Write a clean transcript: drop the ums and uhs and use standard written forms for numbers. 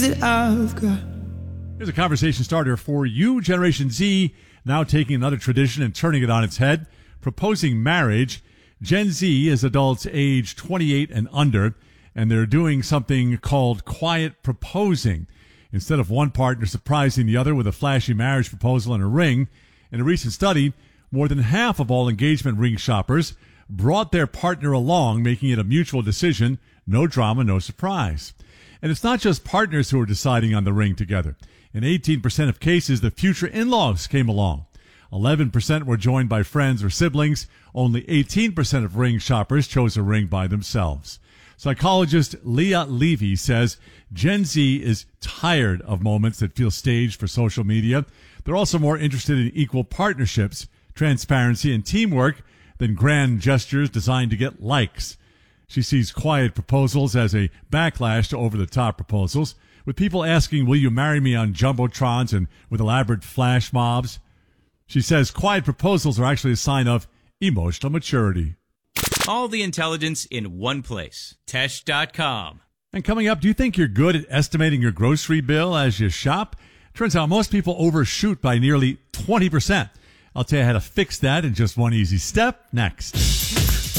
I've got. Here's a conversation starter for you. Generation Z now taking another tradition and turning it on its head, proposing marriage. Gen Z is adults age 28 and under, and they're doing something called quiet proposing. Instead of one partner surprising the other with a flashy marriage proposal and a ring, in a recent study, more than half of all engagement ring shoppers brought their partner along, making it a mutual decision, no drama, no surprise. And it's not just partners who are deciding on the ring together. In 18% of cases, the future in-laws came along. 11% were joined by friends or siblings. Only 18% of ring shoppers chose a ring by themselves. Psychologist Leah Levy says Gen Z is tired of moments that feel staged for social media. They're also more interested in equal partnerships, transparency, and teamwork than grand gestures designed to get likes. She sees quiet proposals as a backlash to over-the-top proposals, with people asking, will you marry me on jumbotrons and with elaborate flash mobs? She says quiet proposals are actually a sign of emotional maturity. All the intelligence in one place. Tesh.com. And coming up, do you think you're good at estimating your grocery bill as you shop? Turns out most people overshoot by nearly 20%. I'll tell you how to fix that in just one easy step next.